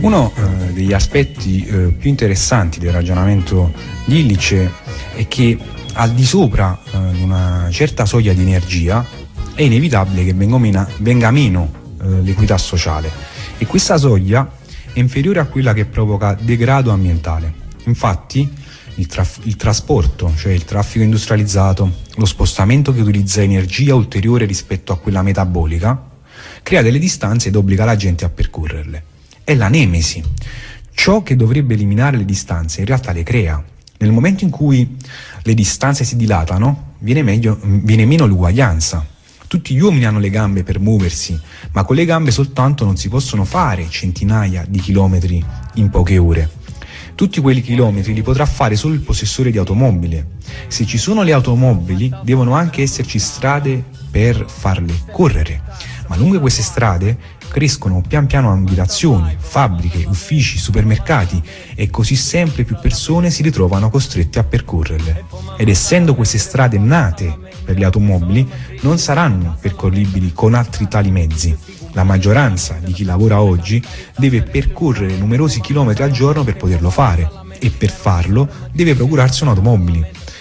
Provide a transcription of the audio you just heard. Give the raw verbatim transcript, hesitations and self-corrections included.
Uno eh, degli aspetti eh, più interessanti del ragionamento di Illich è che al di sopra eh, di una certa soglia di energia è inevitabile che venga meno, venga meno eh, l'equità sociale, e questa soglia è inferiore a quella che provoca degrado ambientale. Infatti il, traf- il trasporto, cioè il traffico industrializzato, lo spostamento che utilizza energia ulteriore rispetto a quella metabolica, crea delle distanze ed obbliga la gente a percorrerle. È la nemesi. Ciò che dovrebbe eliminare le distanze in realtà le crea. Nel momento in cui le distanze si dilatano, viene, meglio, viene meno l'uguaglianza. Tutti gli uomini hanno le gambe per muoversi, ma con le gambe soltanto non si possono fare centinaia di chilometri in poche ore. Tutti quei chilometri li potrà fare solo il possessore di automobile. Se ci sono le automobili, devono anche esserci strade per farle correre. Ma lungo queste strade crescono pian piano abitazioni, fabbriche, uffici, supermercati, e così sempre più persone si ritrovano costrette a percorrerle. Ed essendo queste strade nate per le automobili, non saranno percorribili con altri tali mezzi. La maggioranza di chi lavora oggi deve percorrere numerosi chilometri al giorno per poterlo fare, e per farlo deve procurarsi un'automobile.